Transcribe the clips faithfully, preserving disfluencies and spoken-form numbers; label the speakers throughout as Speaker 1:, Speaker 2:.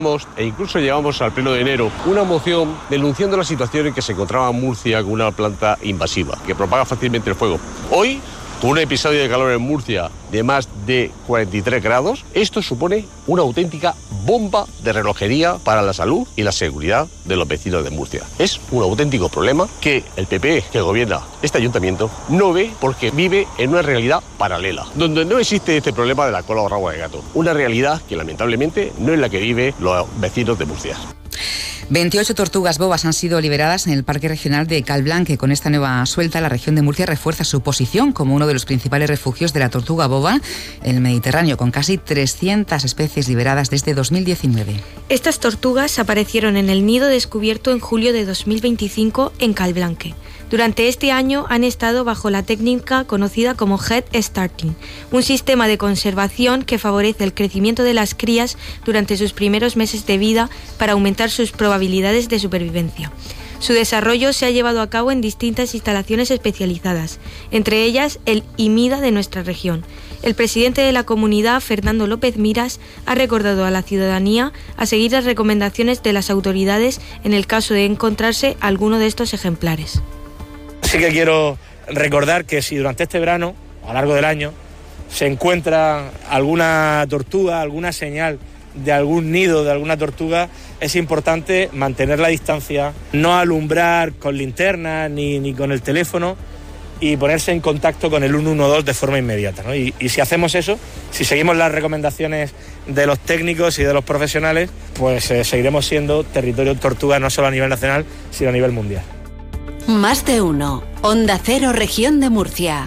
Speaker 1: E incluso llevamos al pleno de enero una moción denunciando la situación en que se encontraba Murcia con una planta invasiva que propaga fácilmente el fuego. Hoy, con un episodio de calor en Murcia de más de cuarenta y tres grados, esto supone una auténtica bomba de relojería para la salud y la seguridad de los vecinos de Murcia. Es un auténtico problema que el P P, que gobierna este ayuntamiento, no ve porque vive en una realidad paralela, donde no existe este problema de la cola o rabo de gato. Una realidad que lamentablemente no es la que viven los vecinos de Murcia.
Speaker 2: veintiocho tortugas bobas han sido liberadas en el Parque Regional de Calblanque. Con esta nueva suelta, la región de Murcia refuerza su posición como uno de los principales refugios de la tortuga boba en el Mediterráneo, con casi trescientas especies liberadas desde dos mil diecinueve.
Speaker 3: Estas tortugas aparecieron en el nido descubierto en julio de dos mil veinticinco en Calblanque. Durante este año han estado bajo la técnica conocida como Head Starting, un sistema de conservación que favorece el crecimiento de las crías durante sus primeros meses de vida para aumentar sus probabilidades de supervivencia. Su desarrollo se ha llevado a cabo en distintas instalaciones especializadas, entre ellas el IMIDA de nuestra región. El presidente de la comunidad, Fernando López Miras, ha recordado a la ciudadanía a seguir las recomendaciones de las autoridades en el caso de encontrarse alguno de estos ejemplares.
Speaker 4: Sí que quiero recordar que si durante este verano, a lo largo del año, se encuentra alguna tortuga, alguna señal de algún nido de alguna tortuga, es importante mantener la distancia, no alumbrar con linterna ni, ni con el teléfono y ponerse en contacto con el uno uno dos de forma inmediata, ¿no? Y, y si hacemos eso, si seguimos las recomendaciones de los técnicos y de los profesionales, pues eh, seguiremos siendo territorio tortuga no solo a nivel nacional, sino a nivel mundial.
Speaker 5: Más de uno. Onda Cero, Región de Murcia.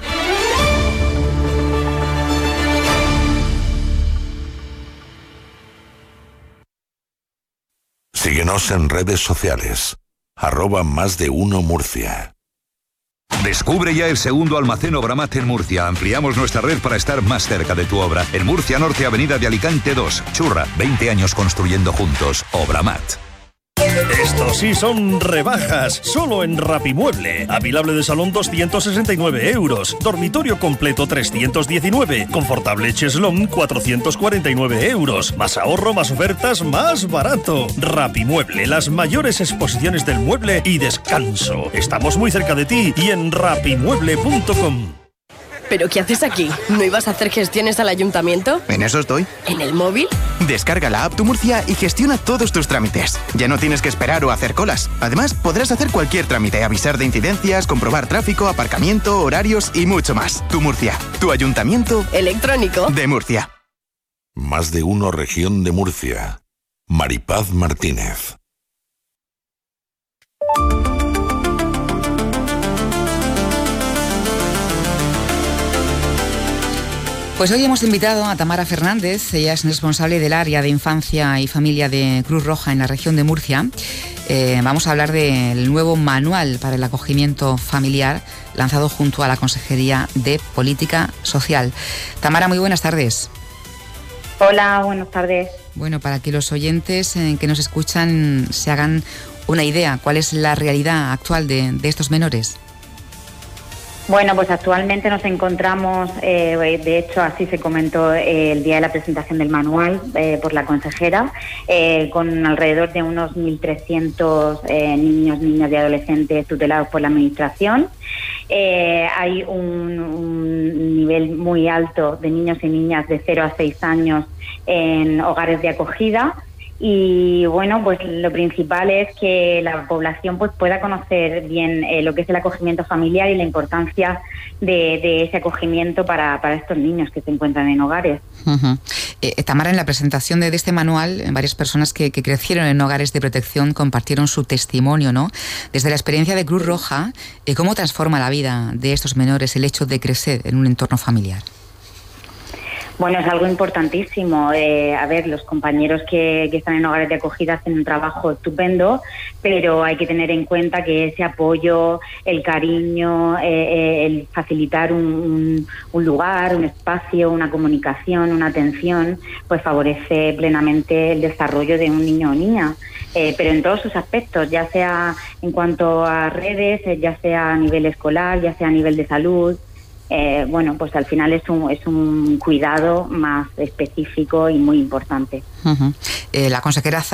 Speaker 6: Síguenos en redes sociales. Arroba Más de Uno Murcia.
Speaker 7: Descubre ya el segundo almacén Obramat en Murcia. Ampliamos nuestra red para estar más cerca de tu obra. En Murcia Norte, Avenida de Alicante dos. Churra, veinte años construyendo juntos. Obramat.
Speaker 8: Estos sí son rebajas, solo en Rapimueble. Avilable de salón doscientos sesenta y nueve euros, dormitorio completo trescientos diecinueve, confortable cheslón cuatrocientos cuarenta y nueve euros. Más ahorro, más ofertas, más barato. Rapimueble, las mayores exposiciones del mueble y descanso. Estamos muy cerca de ti y en rapimueble punto com.
Speaker 9: ¿Pero qué haces aquí? ¿No ibas a hacer gestiones al ayuntamiento?
Speaker 10: En eso estoy.
Speaker 9: ¿En el móvil?
Speaker 10: Descarga la app Tu Murcia y gestiona todos tus trámites. Ya no tienes que esperar o hacer colas. Además, podrás hacer cualquier trámite, avisar de incidencias, comprobar tráfico, aparcamiento, horarios y mucho más. Tu Murcia, tu ayuntamiento
Speaker 9: electrónico
Speaker 10: de Murcia.
Speaker 6: Más de Uno Región de Murcia. Maripaz Martínez.
Speaker 2: Pues hoy hemos invitado a Tamara Fernández. Ella es responsable del área de infancia y familia de Cruz Roja en la región de Murcia. Eh, vamos a hablar del nuevo manual para el acogimiento familiar lanzado junto a la Consejería de Política Social. Tamara, muy buenas tardes.
Speaker 11: Hola, buenas tardes.
Speaker 2: Bueno, para que los oyentes eh, que nos escuchan se hagan una idea, ¿cuál es la realidad actual de, de estos menores?
Speaker 11: Bueno, pues actualmente nos encontramos, eh, de hecho así se comentó eh, el día de la presentación del manual eh, por la consejera, eh, con alrededor de unos mil trescientos eh, niños, niñas y adolescentes tutelados por la Administración. Eh, hay un, un nivel muy alto de niños y niñas de cero a seis años en hogares de acogida. Y bueno, pues lo principal es que la población pues pueda conocer bien eh, lo que es el acogimiento familiar y la importancia de, de ese acogimiento para, para estos niños que se encuentran en hogares.
Speaker 2: Uh-huh. Eh, Tamara, en la presentación de, de este manual, varias personas que, que crecieron en hogares de protección compartieron su testimonio, ¿no? Desde la experiencia de Cruz Roja, eh, ¿cómo transforma la vida de estos menores el hecho de crecer en un entorno familiar?
Speaker 11: Bueno, es algo importantísimo. Eh, a ver, los compañeros que, que están en hogares de acogida hacen un trabajo estupendo, pero hay que tener en cuenta que ese apoyo, el cariño, eh, el facilitar un, un, un lugar, un espacio, una comunicación, una atención, pues favorece plenamente el desarrollo de un niño o niña. Eh, pero en todos sus aspectos, ya sea en cuanto a redes, eh, ya sea a nivel escolar, ya sea a nivel de salud. eh, bueno, pues al final es un, es un cuidado más específico y muy importante.
Speaker 2: Uh-huh. eh, la consejera